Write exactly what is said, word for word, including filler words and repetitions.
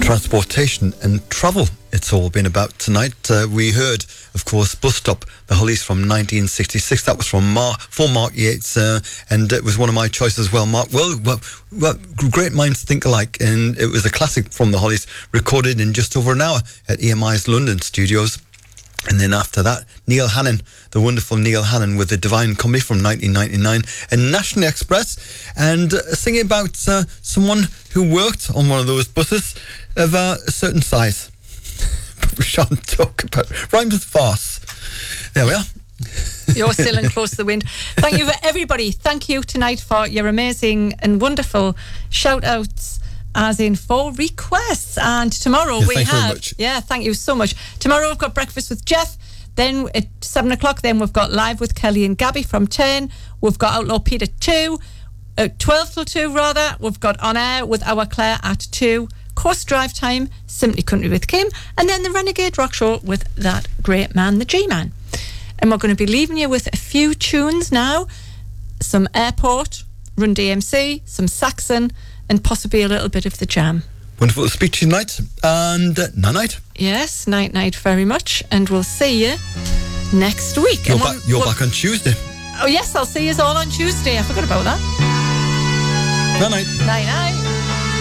transportation and travel. It's all been about tonight. Uh, we heard, of course, Bus Stop, the Hollies from nineteen sixty-six. That was from Mark, for Mark Yates, uh, and it was one of my choices as well. Mark, well, well, well, great minds think alike, and it was a classic from the Hollies, recorded in just over an hour at E M I's London studios. And then after that, Neil Hannon, the wonderful Neil Hannon with the Divine Comedy from nineteen ninety-nine, and National Express, and uh, singing about uh, someone who worked on one of those buses of uh, a certain size. We shan't talk about rhymes with farce. There we are. You're still in Close to the Wind. Thank you for everybody. Thank you tonight for your amazing and wonderful shout outs, as in for requests. And tomorrow yeah, we thank have you very much. yeah thank you so much. Tomorrow we've got Breakfast with Jeff, then at seven o'clock then we've got Live with Kelly and Gabby from ten. We've got Outlaw Pete at two, at twelve till two rather. We've got On Air with Our Claire at two, Course Drive Time, Simply Country with Kim, and then the Renegade Rock Show with that great man, the G-Man. And we're going to be leaving you with a few tunes now, some Airport, Run D M C, some Saxon, and possibly a little bit of the Jam. Wonderful to speak to you tonight, and uh, night-night. Yes, night-night very much, and we'll see you next week. You're, and back, we'll, you're we'll, back on Tuesday. Oh yes, I'll see you all on Tuesday. I forgot about that. Night-night. Night-night.